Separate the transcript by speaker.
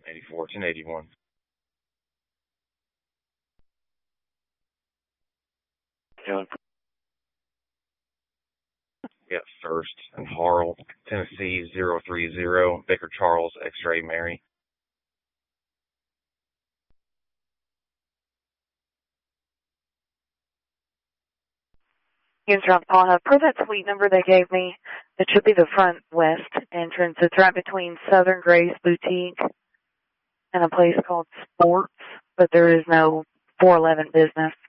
Speaker 1: 84 1081.
Speaker 2: Yeah.
Speaker 1: Got First and Harl, Tennessee 030, Baker Charles, X-Ray Mary.
Speaker 3: Eavesdrop Paula, per that suite number they gave me, it should be the front west entrance. It's right between Southern Grace Boutique and a place called Sports, but there is no 411 business.